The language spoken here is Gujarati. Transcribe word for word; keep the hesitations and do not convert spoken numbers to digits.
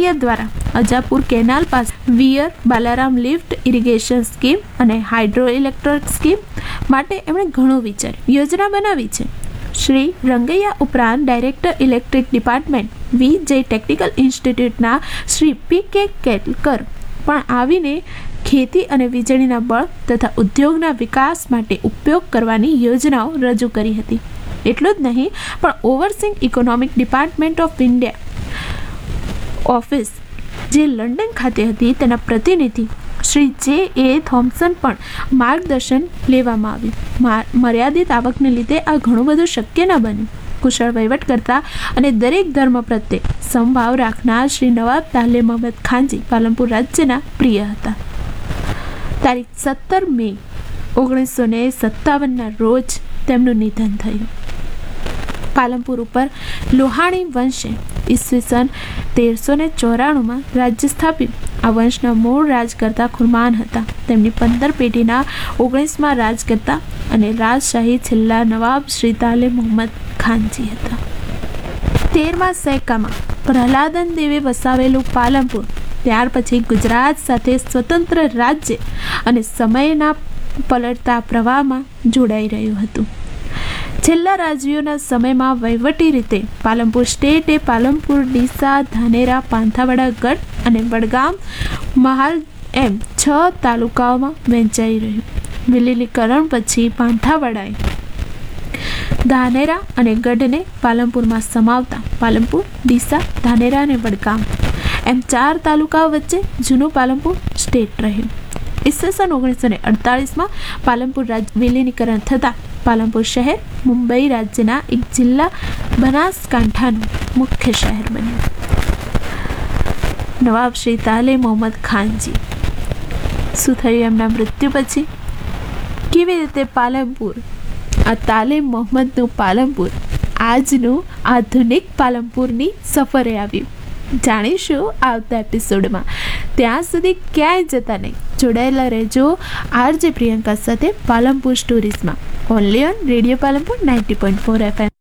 ઇન્ડિયા દ્વારા અજાપુર કેનાલ પાસે wear Balaram lift irrigation scheme અને હાઇડ્રો ઇલેક્ટ્રિક સ્કીમ માટે એમણે ઘણું વિચાર્યું, યોજના બનાવી છે. શ્રી રંગૈયા ઉપરાંત ડાયરેક્ટર ઇલેક્ટ્રિક ડિપાર્ટમેન્ટ વી જે ટેકનિકલ ઇન્સ્ટિટ્યૂટના શ્રી પી કે કેલકર પણ આવીને ખેતી અને વીજળીના બળ તથા ઉદ્યોગના વિકાસ માટે ઉપયોગ કરવાની યોજનાઓ રજૂ કરી હતી. એટલું જ નહીં પણ ઓવરસીંગ economic department of India office જે લંડન ખાતે હતી તેના પ્રતિનિધિ શ્રી જે એ થોમ્સન પણ માર્ગદર્શન લેવામાં આવ્યું. મર્યાદિત આવકને લીધે આ ઘણું બધું શક્ય ન બન્યું. કુશળ વહીવટ કરતા અને દરેક ધર્મ પ્રત્યે સમભાવ રાખનાર શ્રી નવાબ તાલે મહમદ ખાનજી પાલનપુર રાજ્યના પ્રિય હતા. તારીખ સત્તર મે ઓગણીસો ને સત્તાવનના રોજ તેમનું નિધન થયું. પાલનપુર ઉપર લોહાણી વંશે ઈસવીસન તેરસો ને ચોરાણુંમાં રાજ્ય સ્થાપ્યું. આ વંશના મૂળ રાજકર્તા ખુરમાન હતા. તેમની પંદર પેઢીના ઓગણીસમાં રાજકર્તા અને રાજશાહી છેલ્લા નવાબ શ્રી તાલે મોહમ્મદ ખાનજી હતા. તેરમા સૈકામાં પ્રહલાદન દેવે વસાવેલું પાલનપુર ત્યાર પછી ગુજરાત સાથે સ્વતંત્ર રાજ્ય અને સમયના પલટતા પ્રવાહમાં જોડાઈ રહ્યું હતું. છેલ્લા રાજવીઓના સમયમાં વહીવટી રીતે પાલનપુર સ્ટેટ એ પાલનપુર, ડીસા, ધાનેરા, પાંથાવાડા, ગઢ અને વડગામ, મહાલ એમ છ તાલુકાઓમાં વહેંચાઈ રહ્યું. વિલીનીકરણ પછી પાંથાવાડાએ ધાનેરા અને ગઢને પાલનપુરમાં સમાવતા પાલનપુર, ડીસા, ધાનેરા અને વડગામ એમ ચાર તાલુકાઓ વચ્ચે જૂનું પાલનપુર સ્ટેટ રહ્યું. ઈસવીસન ઓગણીસો ને અડતાલીસમાં પાલનપુર રાજ્ય વિલીનીકરણ થતાં પાલનપુર શહેર મુંબઈ રાજ્યના એક જિલ્લા બનાસકાંઠાનું મુખ્ય શહેર બન્યું. નવાબ શ્રી તાલે મોહમ્મદ ખાનજી શું થયું એમના મૃત્યુ પછી? કેવી રીતે પાલનપુર, આ તાલે મોહમ્મદનું પાલનપુર આજનું આધુનિક પાલનપુરની સફરે આવ્યું, જાણીશું આવતા એપિસોડમાં. ત્યાં સુધી ક્યાંય જતા નહીં, જોડાયેલા રહેજો આરજે પ્રિયંકા સાથે Palanpur સ્ટોરીઝમાં, only on radio Palanpur ninety point four F M.